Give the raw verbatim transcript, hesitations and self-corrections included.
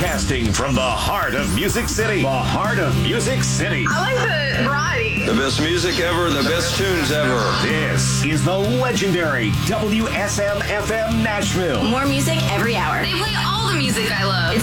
Broadcasting from the heart of Music City. The heart of Music City. I like the variety. The best music ever, the best tunes ever. This is the legendary W S M F M Nashville. More music every hour. They play all the music I love. It's